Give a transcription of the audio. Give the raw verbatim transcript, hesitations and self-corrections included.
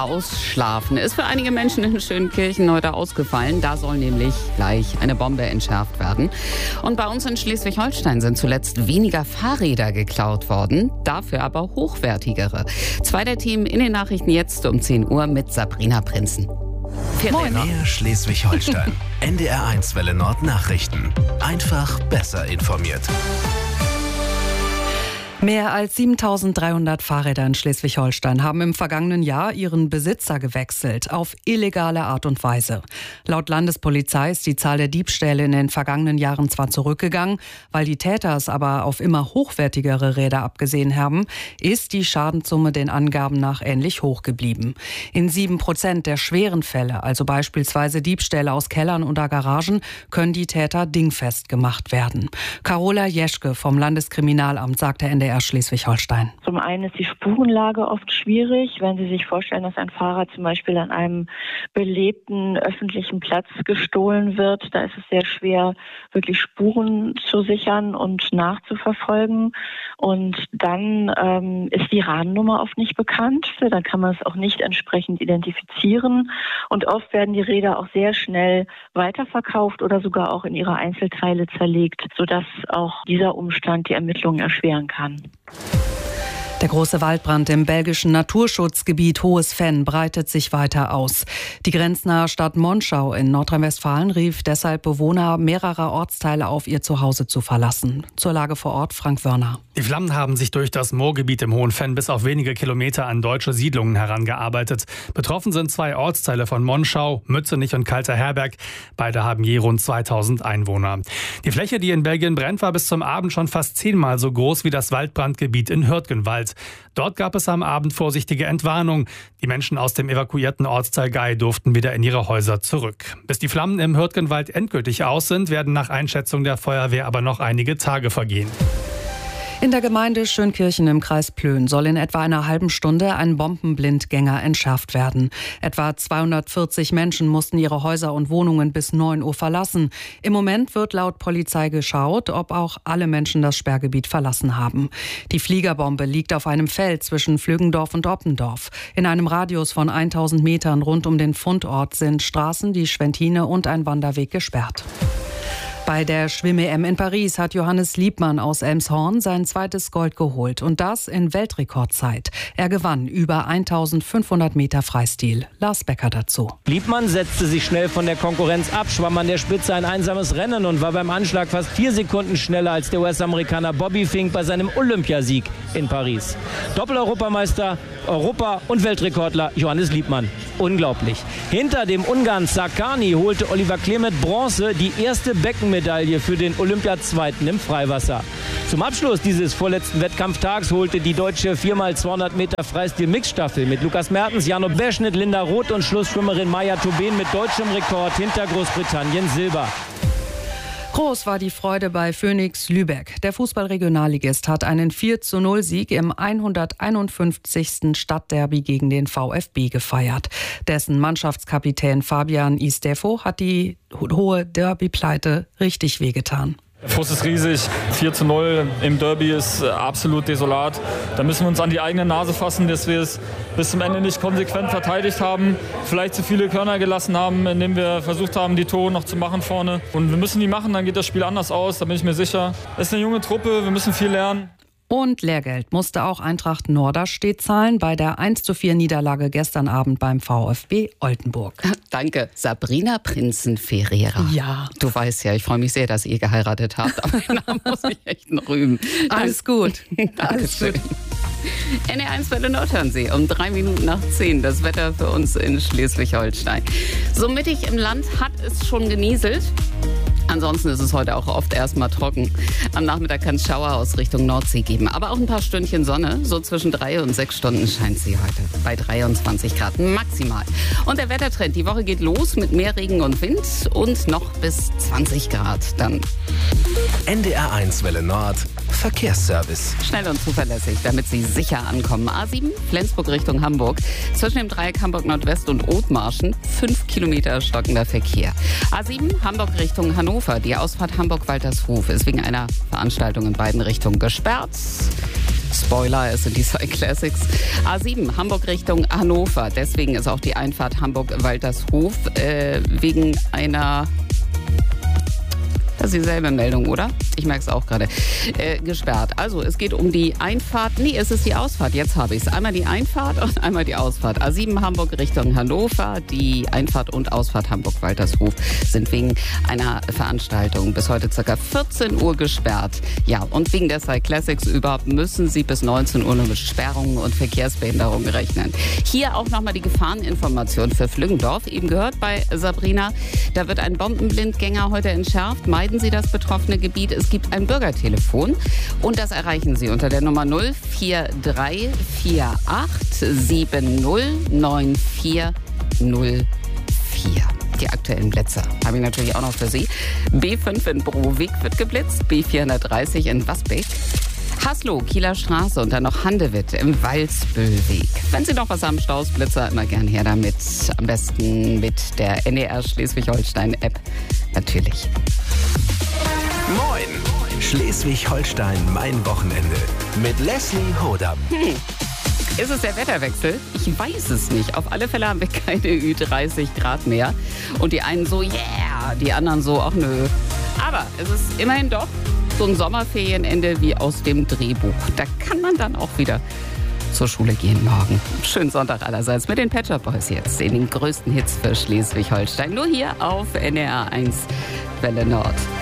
Ausschlafen ist für einige Menschen in Schönkirchen heute ausgefallen. Da soll nämlich gleich eine Bombe entschärft werden. Und bei uns in Schleswig-Holstein sind zuletzt weniger Fahrräder geklaut worden, dafür aber hochwertigere. Zwei der Themen in den Nachrichten jetzt um zehn Uhr mit Sabrina Prinzen. Moin. Mehr Schleswig-Holstein. N D R eins Welle Nord Nachrichten. Einfach besser informiert. Mehr als siebentausenddreihundert Fahrräder in Schleswig-Holstein haben im vergangenen Jahr ihren Besitzer gewechselt, auf illegale Art und Weise. Laut Landespolizei ist die Zahl der Diebstähle in den vergangenen Jahren zwar zurückgegangen, weil die Täter es aber auf immer hochwertigere Räder abgesehen haben, ist die Schadenssumme den Angaben nach ähnlich hoch geblieben. In sieben Prozent der schweren Fälle, also beispielsweise Diebstähle aus Kellern oder Garagen, können die Täter dingfest gemacht werden. Carola Jeschke vom Landeskriminalamt sagte N D R Schleswig-Holstein. Zum einen ist die Spurenlage oft schwierig. Wenn Sie sich vorstellen, dass ein Fahrrad zum Beispiel an einem belebten öffentlichen Platz gestohlen wird, da ist es sehr schwer, wirklich Spuren zu sichern und nachzuverfolgen. Und dann ähm, ist die Rahmennummer oft nicht bekannt. Dann kann man es auch nicht entsprechend identifizieren. Und oft werden die Räder auch sehr schnell weiterverkauft oder sogar auch in ihre Einzelteile zerlegt, sodass auch dieser Umstand die Ermittlungen erschweren kann. Der große Waldbrand im belgischen Naturschutzgebiet Hohes Venn breitet sich weiter aus. Die grenznahe Stadt Monschau in Nordrhein-Westfalen rief deshalb Bewohner mehrerer Ortsteile auf, ihr Zuhause zu verlassen. Zur Lage vor Ort Frank Wörner. Die Flammen haben sich durch das Moorgebiet im Hohen Venn bis auf wenige Kilometer an deutsche Siedlungen herangearbeitet. Betroffen sind zwei Ortsteile von Monschau, Mützenich und Kalter Herberg. Beide haben je rund zweitausend Einwohner. Die Fläche, die in Belgien brennt, war bis zum Abend schon fast zehnmal so groß wie das Waldbrandgebiet in Hürtgenwald. Dort gab es am Abend vorsichtige Entwarnung. Die Menschen aus dem evakuierten Ortsteil Gei durften wieder in ihre Häuser zurück. Bis die Flammen im Hürtgenwald endgültig aus sind, werden nach Einschätzung der Feuerwehr aber noch einige Tage vergehen. In der Gemeinde Schönkirchen im Kreis Plön soll in etwa einer halben Stunde ein Bombenblindgänger entschärft werden. Etwa zweihundertvierzig Menschen mussten ihre Häuser und Wohnungen bis neun Uhr verlassen. Im Moment wird laut Polizei geschaut, ob auch alle Menschen das Sperrgebiet verlassen haben. Die Fliegerbombe liegt auf einem Feld zwischen Flögendorf und Oppendorf. In einem Radius von tausend Metern rund um den Fundort sind Straßen, die Schwentine und ein Wanderweg gesperrt. Bei der Schwimm-E M in Paris hat Johannes Liebmann aus Elmshorn sein zweites Gold geholt. Und das in Weltrekordzeit. Er gewann über eintausendfünfhundert Meter Freistil. Lars Becker dazu. Liebmann setzte sich schnell von der Konkurrenz ab, schwamm an der Spitze ein einsames Rennen und war beim Anschlag fast vier Sekunden schneller als der U S-Amerikaner Bobby Fink bei seinem Olympiasieg in Paris. Doppel-Europameister, Europa- und Weltrekordler Johannes Liebmann. Unglaublich. Hinter dem Ungarn Sakani holte Oliver Klemet Bronze, die erste Beckenmedaille für den Olympiazweiten im Freiwasser. Zum Abschluss dieses vorletzten Wettkampftags holte die deutsche vier mal zweihundert Meter Freistil-Mixstaffel mit Lukas Mertens, Jano Beschnitt, Linda Roth und Schlussschwimmerin Maja Tobin mit deutschem Rekord hinter Großbritannien Silber. Groß war die Freude bei Phoenix Lübeck. Der Fußballregionalligist hat einen vier zu null Sieg im hunderteinundfünfzigsten Stadtderby gegen den VfB gefeiert. Dessen Mannschaftskapitän Fabian Istefo hat die hohe Derby-Pleite richtig wehgetan. Der Frust ist riesig. vier zu null im Derby ist absolut desolat. Da müssen wir uns an die eigene Nase fassen, dass wir es bis zum Ende nicht konsequent verteidigt haben. Vielleicht zu viele Körner gelassen haben, indem wir versucht haben, die Tore noch zu machen vorne. Und wir müssen die machen, dann geht das Spiel anders aus, da bin ich mir sicher. Es ist eine junge Truppe, wir müssen viel lernen. Und Lehrgeld musste auch Eintracht Norderstedt zahlen bei der eins zu vier Niederlage gestern Abend beim VfB Oldenburg. Danke, Sabrina Prinzen-Ferreira. Ja. Du weißt ja, ich freue mich sehr, dass ihr geheiratet habt, aber da muss ich echt noch rühmen. Alles gut. Alles gut. N D R eins Welle Nord hören Sie um drei Minuten nach zehn. Das Wetter für uns in Schleswig-Holstein. So mittig im Land hat es schon genieselt. Ansonsten ist es heute auch oft erstmal trocken. Am Nachmittag kann es Schauer aus Richtung Nordsee geben. Aber auch ein paar Stündchen Sonne. So zwischen drei und sechs Stunden scheint sie heute. Bei dreiundzwanzig Grad maximal. Und der Wettertrend. Die Woche geht los mit mehr Regen und Wind. Und noch bis zwanzig Grad dann. N D R eins Welle Nord. Verkehrsservice. Schnell und zuverlässig, damit Sie sicher ankommen. A sieben, Flensburg Richtung Hamburg. Zwischen dem Dreieck Hamburg Nordwest und Othmarschen fünf Kilometer stockender Verkehr. A sieben, Hamburg Richtung Hannover. Die Ausfahrt Hamburg-Waltershof ist wegen einer Veranstaltung in beiden Richtungen gesperrt. Spoiler, es sind die Sky Classics. A sieben, Hamburg Richtung Hannover. Deswegen ist auch die Einfahrt Hamburg-Waltershof äh, wegen einer... Das ist dieselbe Meldung, oder? Ich merke es auch gerade. Äh, gesperrt. Also es geht um die Einfahrt. Nee, es ist die Ausfahrt. Jetzt habe ich es. Einmal die Einfahrt und einmal die Ausfahrt. A sieben Hamburg Richtung Hannover. Die Einfahrt und Ausfahrt Hamburg-Waltershof sind wegen einer Veranstaltung bis heute ca. vierzehn Uhr gesperrt. Ja, und wegen der Sky Classics überhaupt müssen Sie bis neunzehn Uhr mit Sperrungen und Verkehrsbehinderungen rechnen. Hier auch nochmal die Gefahreninformation für Flüggendorf. Eben gehört bei Sabrina. Da wird ein Bombenblindgänger heute entschärft. Meiden Sie das betroffene Gebiet. Es gibt ein Bürgertelefon und das erreichen Sie unter der Nummer null vier drei vier acht sieben null neun vier null vier. Die aktuellen Blitzer habe ich natürlich auch noch für Sie. B fünf in Browig wird geblitzt, B vierhundertdreißig in Wasbeck. Haslo, Kieler Straße und dann noch Handewitt im Walsbüllweg. Wenn Sie noch was haben, Stausblitzer, immer gern her damit. Am besten mit der N D R Schleswig-Holstein-App natürlich. Moin! Schleswig-Holstein, mein Wochenende. Mit Leslie Hodam. Hm. Ist es der Wetterwechsel? Ich weiß es nicht. Auf alle Fälle haben wir keine Ü dreißig Grad mehr. Und die einen so, yeah, die anderen so, ach nö. Aber es ist immerhin doch so ein Sommerferienende wie aus dem Drehbuch. Da kann man dann auch wieder zur Schule gehen morgen. Schönen Sonntag allerseits mit den Pet Shop Boys jetzt in den größten Hits für Schleswig-Holstein. Nur hier auf N D R eins Welle Nord.